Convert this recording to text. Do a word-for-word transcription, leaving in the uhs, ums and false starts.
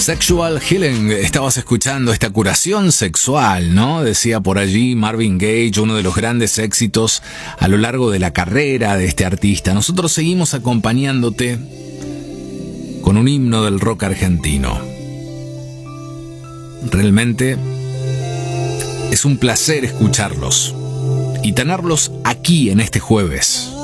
Sexual Healing, estabas escuchando esta curación sexual, ¿no? Decía por allí Marvin Gaye, uno de los grandes éxitos a lo largo de la carrera de este artista. Nosotros seguimos acompañándote con un himno del rock argentino. Realmente es un placer escucharlos y tenerlos aquí en este jueves.